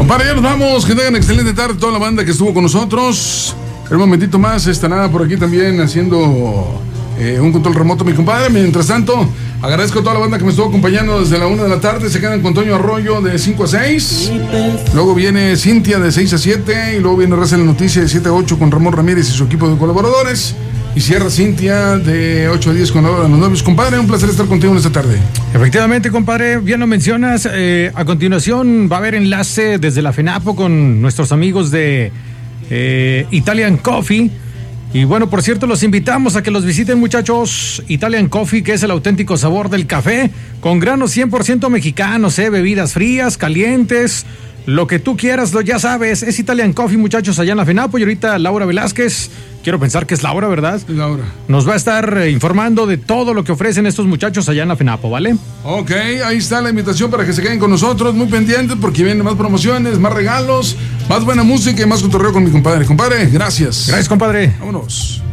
Compadre, ya nos vamos. Que tengan excelente tarde toda la banda que estuvo con nosotros. En un momentito más estará por aquí también haciendo un control remoto, mi compadre. Mientras tanto, agradezco a toda la banda que me estuvo acompañando desde la 1 de la tarde. Se quedan con Toño Arroyo de 5 a 6. Luego viene Cintia de 6 a 7. Y luego viene Raza de la Noticia de 7 a 8 con Ramón Ramírez y su equipo de colaboradores. Y cierra Cintia de 8 a 10 con la hora de los novios. Compadre, un placer estar contigo en esta tarde. Efectivamente, compadre, bien lo mencionas. A continuación va a haber enlace desde la FENAPO con nuestros amigos de Italian Coffee. Y bueno, por cierto, los invitamos a que los visiten, muchachos. Italian Coffee, que es el auténtico sabor del café, con granos 100% mexicanos, bebidas frías, calientes, lo que tú quieras, ya sabes. Es Italian Coffee, muchachos, allá en la FENAPO. Y ahorita Laura Velázquez, quiero pensar que es Laura, ¿verdad? Es Laura. Nos va a estar informando de todo lo que ofrecen estos muchachos allá en la FENAPO, ¿vale? Ok, ahí está la invitación para que se queden con nosotros, muy pendientes, porque vienen más promociones, más regalos, más buena música y más cotorreo con mi compadre. Compadre, gracias. Gracias, compadre. Vámonos.